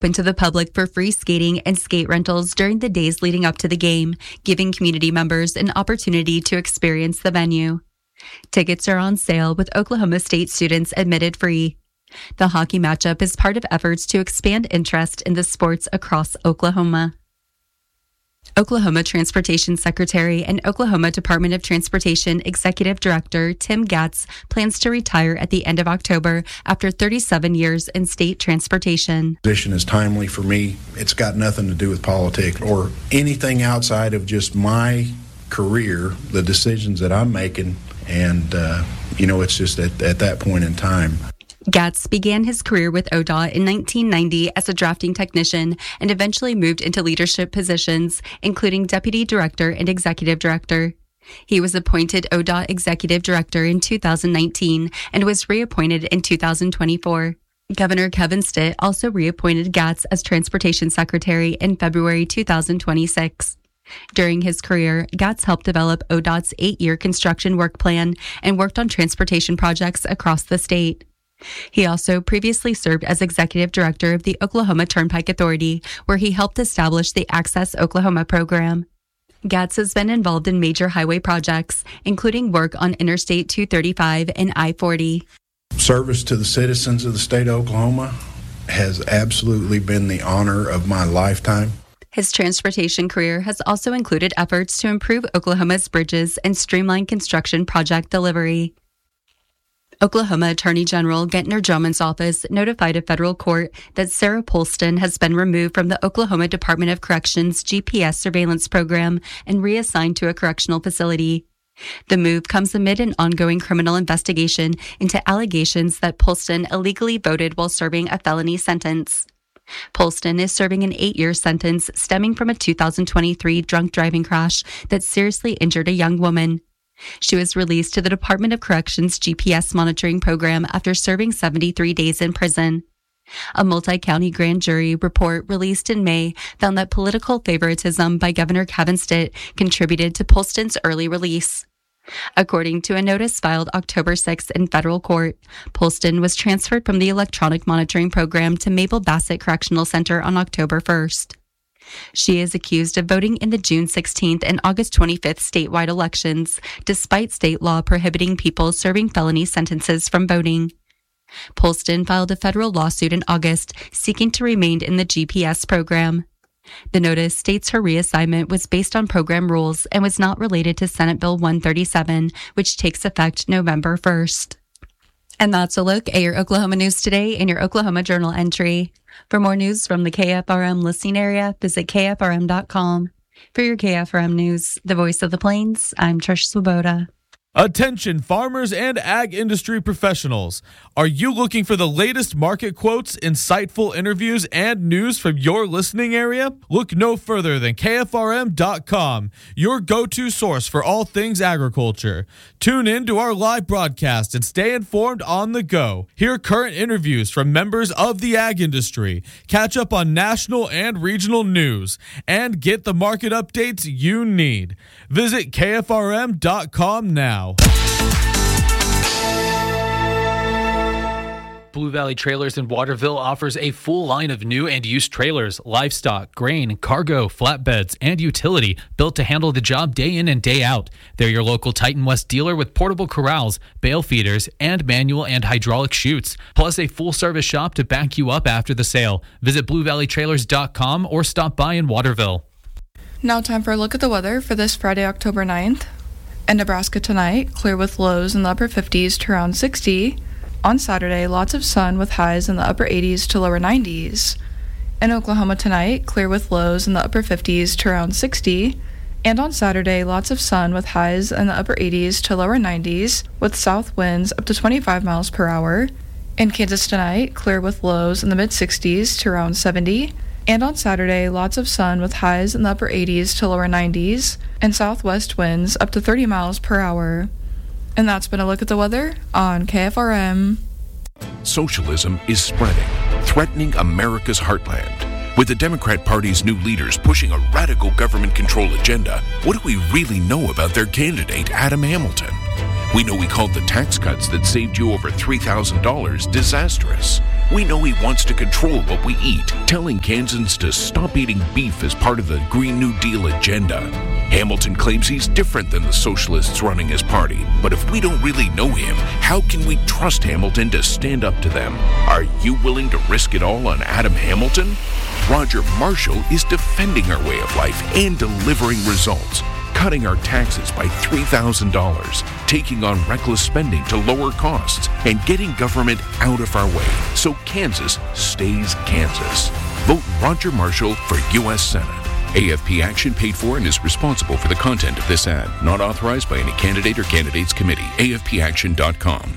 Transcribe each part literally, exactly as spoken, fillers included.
open to the public for free skating and skate rentals during the days leading up to the game, giving community members an opportunity to experience the venue. Tickets are on sale with Oklahoma State students admitted free. The hockey matchup is part of efforts to expand interest in the sports across Oklahoma. Oklahoma Transportation Secretary and Oklahoma Department of Transportation Executive Director Tim Gatz plans to retire at the end of October after thirty-seven years in state transportation. The position is timely for me. It's got nothing to do with politics or anything outside of just my career, the decisions that I'm making, and, uh, you know, it's just at, at that point in time. Gatz began his career with O D O T in nineteen ninety as a drafting technician and eventually moved into leadership positions, including Deputy Director and Executive Director. He was appointed O D O T Executive Director in two thousand nineteen and was reappointed in two thousand twenty-four. Governor Kevin Stitt also reappointed Gatz as Transportation Secretary in February two thousand twenty-six. During his career, Gatz helped develop O D O T's eight-year construction work plan and worked on transportation projects across the state. He also previously served as Executive Director of the Oklahoma Turnpike Authority, where he helped establish the Access Oklahoma program. Gatz has been involved in major highway projects, including work on Interstate two thirty-five and I forty. Service to the citizens of the state of Oklahoma has absolutely been the honor of my lifetime. His transportation career has also included efforts to improve Oklahoma's bridges and streamline construction project delivery. Oklahoma Attorney General Gentner Drummond's office notified a federal court that Sarah Polston has been removed from the Oklahoma Department of Corrections G P S surveillance program and reassigned to a correctional facility. The move comes amid an ongoing criminal investigation into allegations that Polston illegally voted while serving a felony sentence. Polston is serving an eight-year sentence stemming from a two thousand twenty-three drunk driving crash that seriously injured a young woman. She was released to the Department of Corrections G P S monitoring program after serving seventy-three days in prison. A multi-county grand jury report released in May found that political favoritism by Governor Kevin Stitt contributed to Polston's early release. According to a notice filed October sixth in federal court, Polston was transferred from the electronic monitoring program to Mabel Bassett Correctional Center on October first. She is accused of voting in the June sixteenth and August twenty-fifth statewide elections, despite state law prohibiting people serving felony sentences from voting. Polston filed a federal lawsuit in August seeking to remain in the G P S program. The notice states her reassignment was based on program rules and was not related to Senate Bill one thirty-seven, which takes effect November first. And that's a look at your Oklahoma news today in your Oklahoma Journal entry. For more news from the K F R M listening area, visit K F R M dot com. For your K F R M News, the voice of the Plains, I'm Trish Swoboda. Attention farmers and ag industry professionals. Are you looking for the latest market quotes, insightful interviews, and news from your listening area? Look no further than K F R M dot com, your go-to source for all things agriculture. Tune in to our live broadcast and stay informed on the go. Hear current interviews from members of the ag industry, catch up on national and regional news, and get the market updates you need. Visit K F R M dot com now. Blue Valley Trailers in Waterville offers a full line of new and used trailers, livestock, grain, cargo, flatbeds, and utility built to handle the job day in and day out. They're your local Titan West dealer with portable corrals, bale feeders, and manual and hydraulic chutes, plus a full-service shop to back you up after the sale. Visit Blue Valley Trailers dot com or stop by in Waterville. Now time for a look at the weather for this Friday, October ninth. In Nebraska tonight, clear with lows in the upper fifties to around sixty. On Saturday, lots of sun with highs in the upper eighties to lower nineties. In Oklahoma tonight, clear with lows in the upper fifties to around sixty. And on Saturday, lots of sun with highs in the upper eighties to lower nineties, with south winds up to twenty-five miles per hour. In Kansas tonight, clear with lows in the mid-sixties to around seventy. And on Saturday, lots of sun with highs in the upper eighties to lower nineties, and southwest winds up to thirty miles per hour. And that's been a look at the weather on K F R M. Socialism is spreading, threatening America's heartland. With the Democrat Party's new leaders pushing a radical government control agenda, what do we really know about their candidate, Adam Hamilton? We know he called the tax cuts that saved you over three thousand dollars disastrous. We know he wants to control what we eat, telling Kansans to stop eating beef as part of the Green New Deal agenda. Hamilton claims he's different than the socialists running his party, but if we don't really know him, how can we trust Hamilton to stand up to them? Are you willing to risk it all on Adam Hamilton? Roger Marshall is defending our way of life and delivering results, cutting our taxes by three thousand dollars, taking on reckless spending to lower costs, and getting government out of our way so Kansas stays Kansas. Vote Roger Marshall for U S Senate. A F P Action paid for and is responsible for the content of this ad. Not authorized by any candidate or candidates committee. A F P action dot com.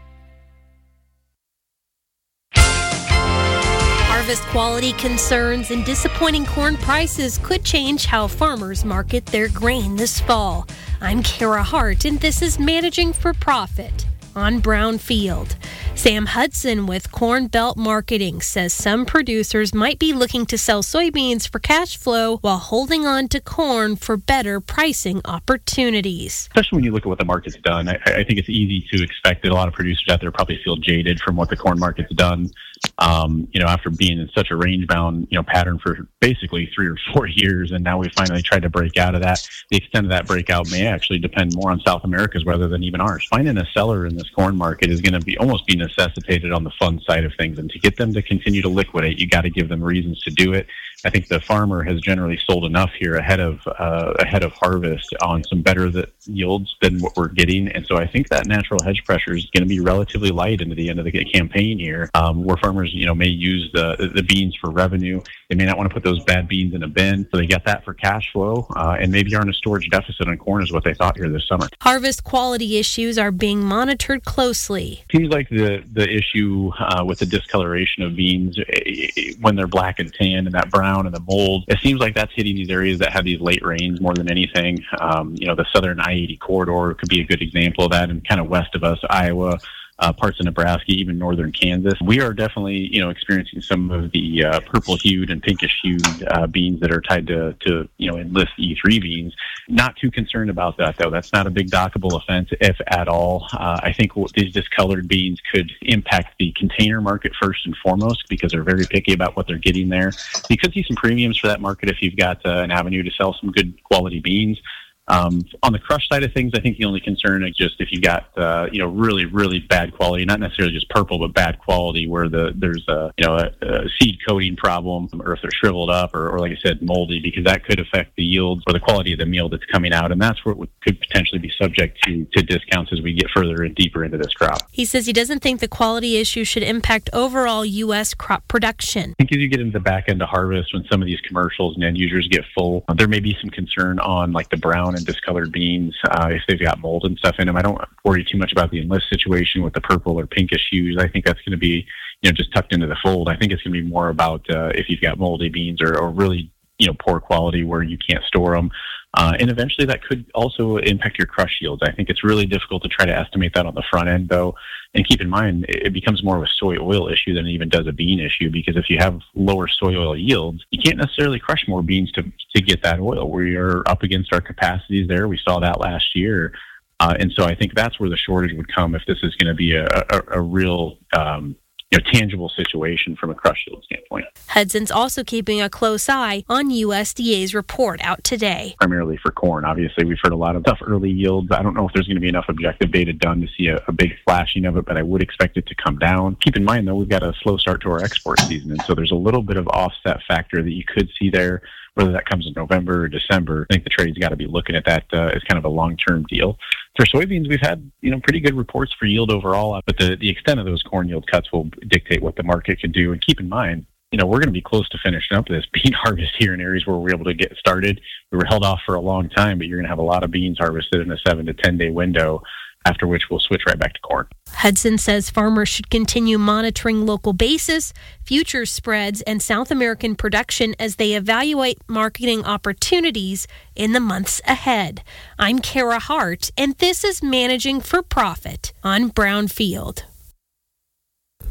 Harvest quality concerns and disappointing corn prices could change how farmers market their grain this fall. I'm Kara Hart, and this is Managing for Profit on Brownfield. Sam Hudson with Corn Belt Marketing says some producers might be looking to sell soybeans for cash flow while holding on to corn for better pricing opportunities. Especially when you look at what the market's done, I, I think it's easy to expect that a lot of producers out there probably feel jaded from what the corn market's done. Um, you know, after being in such a range-bound, you know, pattern for basically three or four years, and now we finally tried to break out of that. The extent of that breakout may actually depend more on South America's rather than even ours. Finding a seller in this corn market is going to be almost be necessitated on the fund side of things, and to get them to continue to liquidate, you got to give them reasons to do it. I think the farmer has generally sold enough here ahead of uh, ahead of harvest on some better the yields than what we're getting, and so I think that natural hedge pressure is going to be relatively light into the end of the campaign here, um, where farmers, you know, may use the the beans for revenue. They may not want to put those bad beans in a bin, so they get that for cash flow, uh, and maybe aren't a storage deficit on corn is what they thought here this summer. Harvest quality issues are being monitored closely. Seems like the the issue uh, with the discoloration of beans when they're black and tan and that brown and the mold, it seems like that's hitting these areas that have these late rains more than anything. Um, you know, the southern I eighty corridor could be a good example of that, and kind of west of us, Iowa, Uh, parts of Nebraska, even northern Kansas. We are definitely, you know, experiencing some of the uh, purple-hued and pinkish-hued uh, beans that are tied to, to, you know, enlist E three beans. Not too concerned about that, though. That's not a big dockable offense, if at all. Uh, I think these discolored beans could impact the container market first and foremost because they're very picky about what they're getting there. You could see some premiums for that market if you've got uh, an avenue to sell some good quality beans. Um, on the crush side of things, I think the only concern is just if you got, uh, you know, really, really bad quality, not necessarily just purple, but bad quality where the there's a, you know, a, a seed coating problem, or if they're shriveled up or, or like I said, moldy, because that could affect the yields or the quality of the meal that's coming out. And that's where it would, could potentially be subject to, to discounts as we get further and deeper into this crop. He says he doesn't think the quality issue should impact overall U S crop production. I think as you get into the back end of harvest, when some of these commercials and end users get full, uh, there may be some concern on like the brown and discolored beans uh, if they've got mold and stuff in them. I don't worry too much about the enlist situation with the purple or pinkish hues. I think that's going to be, you know, just tucked into the fold. I think it's going to be more about uh, if you've got moldy beans or, or really, you know, poor quality where you can't store them. Uh, and eventually that could also impact your crush yields. I think it's really difficult to try to estimate that on the front end, though. And keep in mind, it becomes more of a soy oil issue than it even does a bean issue, because if you have lower soy oil yields, you can't necessarily crush more beans to, to get that oil. We are up against our capacities there. We saw that last year. Uh, and so I think that's where the shortage would come if this is going to be a, a, a real um, you know, tangible situation from a crush yield standpoint. Hudson's also keeping a close eye on U S D A's report out today. Primarily for corn, obviously. We've heard a lot of tough early yields. I don't know if there's going to be enough objective data done to see a, a big flashing of it, but I would expect it to come down. Keep in mind, though, we've got a slow start to our export season, and so there's a little bit of offset factor that you could see there. Whether that comes in November or December, I think the trade's got to be looking at that uh, as kind of a long-term deal. For soybeans, we've had, you know, pretty good reports for yield overall, but the, the extent of those corn yield cuts will dictate what the market can do. And keep in mind, you know, we're going to be close to finishing up this bean harvest here in areas where we're able to get started. We were held off for a long time, but you're going to have a lot of beans harvested in a seven to ten day window, after which we'll switch right back to corn. Hudson says farmers should continue monitoring local basis, futures spreads, and South American production as they evaluate marketing opportunities in the months ahead. I'm Kara Hart, and this is Managing for Profit on Brownfield.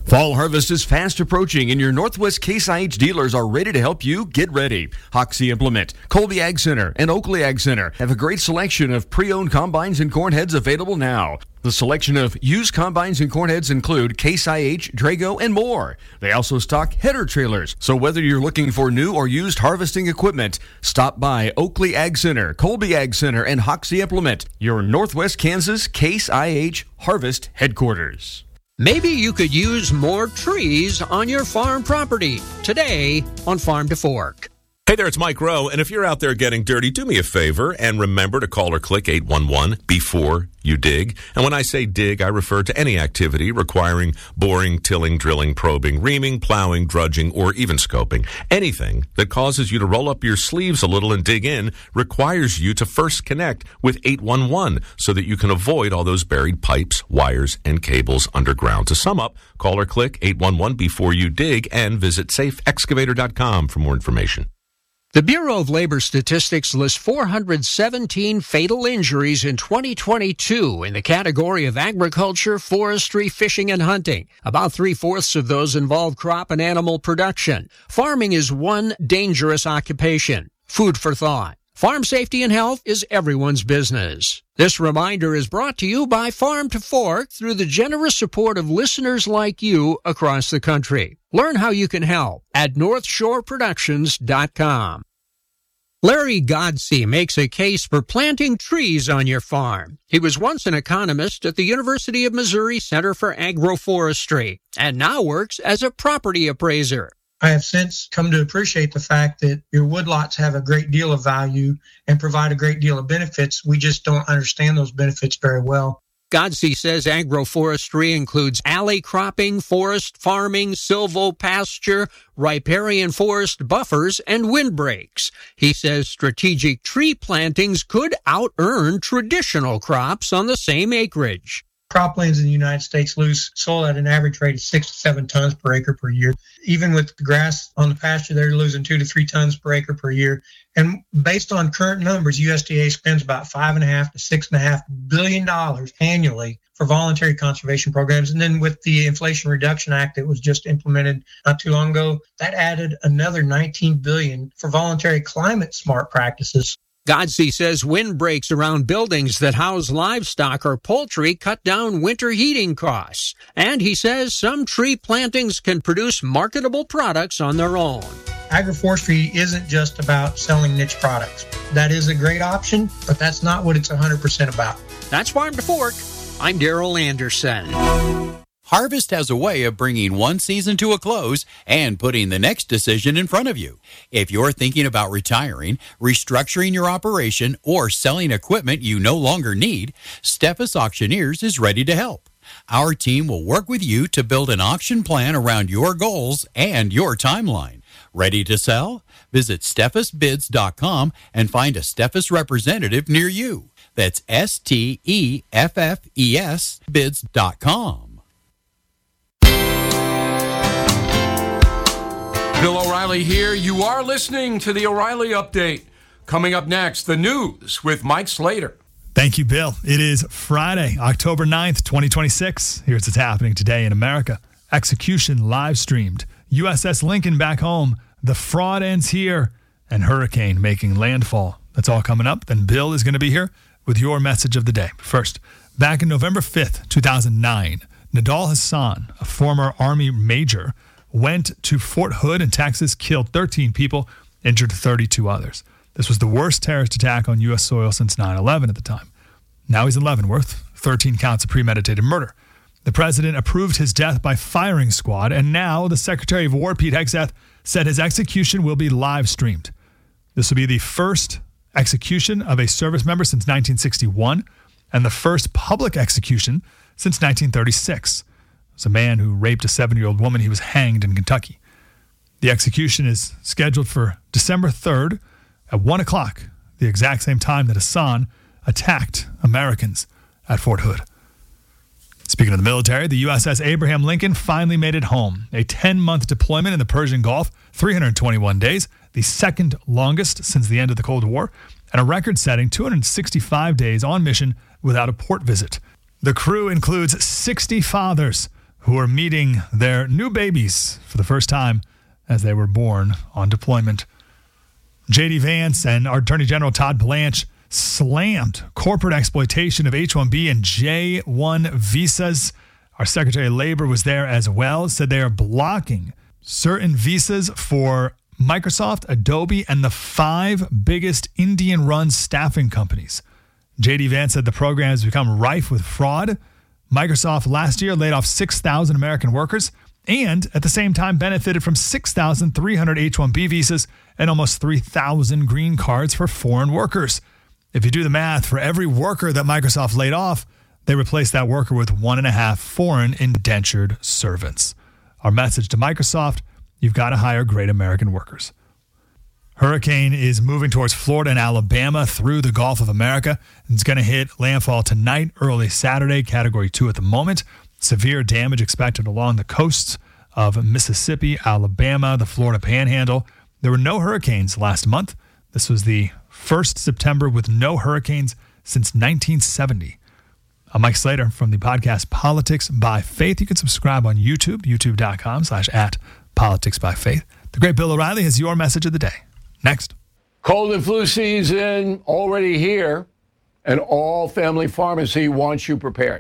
Fall harvest is fast approaching, and your Northwest Case I H dealers are ready to help you get ready. Hoxie Implement, Colby Ag Center, and Oakley Ag Center have a great selection of pre-owned combines and corn heads available now. The selection of used combines and corn heads include Case I H, Drago, and more. They also stock header trailers, so whether you're looking for new or used harvesting equipment, stop by Oakley Ag Center, Colby Ag Center, and Hoxie Implement, your Northwest Kansas Case I H Harvest headquarters. Maybe you could use more trees on your farm property. Today on Farm to Fork. Hey there, it's Mike Rowe, and if you're out there getting dirty, do me a favor and remember to call or click eight one one before you dig. And when I say dig, I refer to any activity requiring boring, tilling, drilling, probing, reaming, plowing, drudging, or even scoping. Anything that causes you to roll up your sleeves a little and dig in requires you to first connect with eight one one so that you can avoid all those buried pipes, wires, and cables underground. To sum up, call or click eight one one before you dig and visit safe excavator dot com for more information. The Bureau of Labor Statistics lists four hundred seventeen fatal injuries in twenty twenty-two in the category of agriculture, forestry, fishing, and hunting. About three-fourths of those involve crop and animal production. Farming is one dangerous occupation. Food for thought. Farm safety and health is everyone's business. This reminder is brought to you by Farm to Fork through the generous support of listeners like you across the country. Learn how you can help at north shore productions dot com. Larry Godsey makes a case for planting trees on your farm. He was once an economist at the University of Missouri Center for Agroforestry and now works as a property appraiser. I have since come to appreciate the fact that your woodlots have a great deal of value and provide a great deal of benefits. We just don't understand those benefits very well. Godsey says agroforestry includes alley cropping, forest farming, silvopasture, riparian forest buffers, and windbreaks. He says strategic tree plantings could out-earn traditional crops on the same acreage. Croplands in the United States lose soil at an average rate of six to seven tons per acre per year. Even with the grass on the pasture, they're losing two to three tons per acre per year. And based on current numbers, U S D A spends about five and a half to six and a half billion dollars annually for voluntary conservation programs. And then with the Inflation Reduction Act that was just implemented not too long ago, that added another nineteen billion dollars for voluntary climate smart practices. Godsey says windbreaks around buildings that house livestock or poultry cut down winter heating costs. And he says some tree plantings can produce marketable products on their own. Agroforestry isn't just about selling niche products. That is a great option, but that's not what it's one hundred percent about. That's Farm to Fork. I'm Daryl Anderson. Harvest has a way of bringing one season to a close and putting the next decision in front of you. If you're thinking about retiring, restructuring your operation, or selling equipment you no longer need, Steffes Auctioneers is ready to help. Our team will work with you to build an auction plan around your goals and your timeline. Ready to sell? Visit steffes bids dot com and find a Steffes representative near you. That's S T E F F E S bids dot com. Bill O'Reilly here. You are listening to the O'Reilly Update. Coming up next, the news with Mike Slater. Thank you, Bill. It is Friday, October ninth, twenty twenty-six. Here's what's happening today in America. Execution live streamed. U S S Lincoln back home. The fraud ends here. And hurricane making landfall. That's all coming up. Then Bill is going to be here with your message of the day. First, back in November fifth, two thousand nine, Nidal Hasan, a former Army major, went to Fort Hood in Texas, killed thirteen people, injured thirty-two others. This was the worst terrorist attack on U S soil since nine eleven at the time. Now he's in Leavenworth, thirteen counts of premeditated murder. The president approved his death by firing squad, and now the Secretary of War, Pete Hegseth, said his execution will be live streamed. This will be the first execution of a service member since nineteen sixty-one, and the first public execution since nineteen thirty-six. It was a man who raped a seven-year-old woman. He was hanged in Kentucky. The execution is scheduled for December third at one o'clock, the exact same time that Hasan attacked Americans at Fort Hood. Speaking of the military, the U S S Abraham Lincoln finally made it home. A ten-month deployment in the Persian Gulf, three hundred twenty-one days, the second longest since the end of the Cold War, and a record-setting two hundred sixty-five days on mission without a port visit. The crew includes sixty fathers who are meeting their new babies for the first time as they were born on deployment. J D Vance and our Attorney General Todd Blanche slammed corporate exploitation of H one B and J one visas. Our Secretary of Labor was there as well, said they are blocking certain visas for Microsoft, Adobe, and the five biggest Indian-run staffing companies. J D Vance said the program has become rife with fraud. Microsoft last year laid off six thousand American workers and at the same time benefited from six thousand three hundred H one B visas and almost three thousand green cards for foreign workers. If you do the math, for every worker that Microsoft laid off, they replaced that worker with one and a half foreign indentured servants. Our message to Microsoft, you've got to hire great American workers. Hurricane is moving towards Florida and Alabama through the Gulf of America. It's going to hit landfall tonight, early Saturday, category two at the moment. Severe damage expected along the coasts of Mississippi, Alabama, the Florida Panhandle. There were no hurricanes last month. This was the first September with no hurricanes since nineteen seventy. I'm Mike Slater from the podcast Politics by Faith. You can subscribe on YouTube, youtube.com slash at Politics by Faith. The great Bill O'Reilly has your message of the day. Next. Cold and flu season already here, and All Family Pharmacy wants you prepared.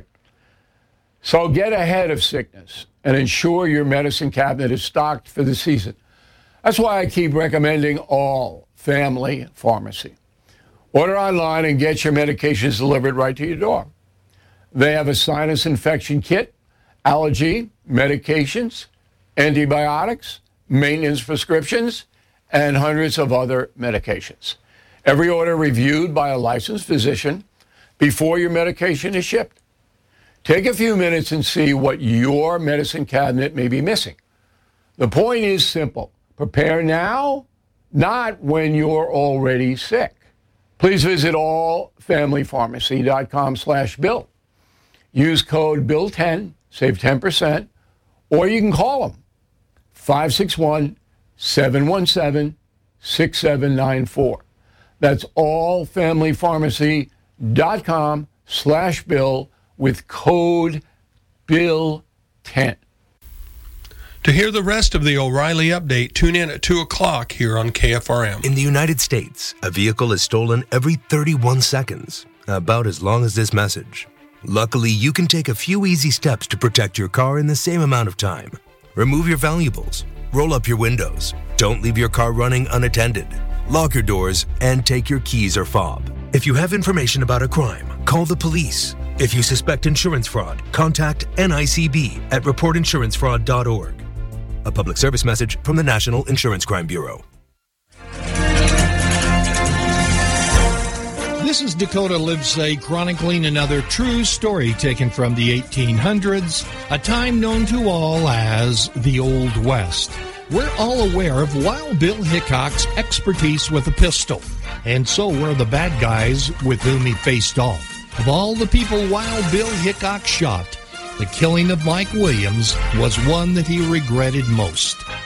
So get ahead of sickness and ensure your medicine cabinet is stocked for the season. That's why I keep recommending All Family Pharmacy. Order online and get your medications delivered right to your door. They have a sinus infection kit, allergy, medications, antibiotics, maintenance prescriptions, and hundreds of other medications. Every order reviewed by a licensed physician before your medication is shipped. Take a few minutes and see what your medicine cabinet may be missing. The point is simple. Prepare now, not when you're already sick. Please visit all family pharmacy dot com slash bill. Use code bill ten, save ten percent, or you can call them five six one, seven one seven, six seven nine four. That's all family pharmacy dot com slash bill with code bill ten. To hear the rest of the O'Reilly Update, tune in at two o'clock here on K F R M. In the United States, a vehicle is stolen every thirty-one seconds, about as long as this message. Luckily, you can take a few easy steps to protect your car in the same amount of time. Remove your valuables, roll up your windows, don't leave your car running unattended, lock your doors, and take your keys or fob. If you have information about a crime, call the police. If you suspect insurance fraud, contact N I C B at report insurance fraud dot org. A public service message from the National Insurance Crime Bureau. This is Dakota Livesay chronicling another true story taken from the eighteen hundreds, a time known to all as the Old West. We're all aware of Wild Bill Hickok's expertise with a pistol, and so were the bad guys with whom he faced off. Of all the people Wild Bill Hickok shot, the killing of Mike Williams was one that he regretted most.